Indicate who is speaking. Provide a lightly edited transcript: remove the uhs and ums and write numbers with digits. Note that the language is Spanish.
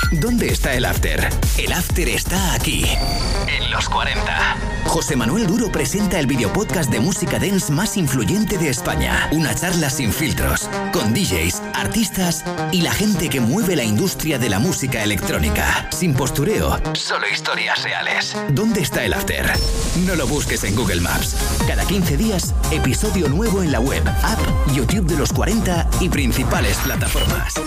Speaker 1: ¿Dónde está el after? El after está aquí, en los 40. José Manuel Duro presenta el videopodcast de música dance más influyente de España. Una charla sin filtros, con DJs, artistas y la gente que mueve la industria de la música electrónica. Sin postureo, solo historias reales. ¿Dónde está el after? No lo busques en Google Maps. Cada 15 días, episodio nuevo en la web, app, YouTube de los 40 y principales plataformas.